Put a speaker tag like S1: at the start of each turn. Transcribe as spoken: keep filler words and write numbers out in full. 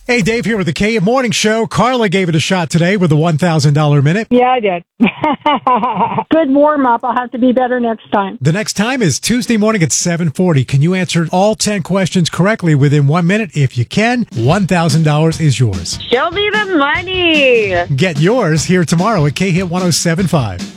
S1: Hey, Dave here with the K Morning Show. Carla gave it a shot today with the one thousand dollars minute.
S2: Yeah, I did. Good warm-up. I'll have to be better next time.
S1: The next time is Tuesday morning at seven forty. Can you answer all ten questions correctly within one minute? If you can, one thousand dollars is yours.
S3: Show me the money.
S1: Get yours here tomorrow at K Hit one oh seven point five.